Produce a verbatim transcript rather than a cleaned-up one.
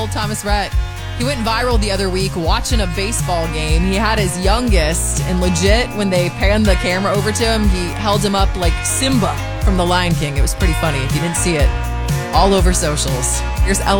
Thomas Rhett. He went viral the other week watching a baseball game. He had his youngest, and legit, when they panned the camera over to him, he held him up like Simba from The Lion King. It was pretty funny. If you didn't see it, all over socials. Here's Ella.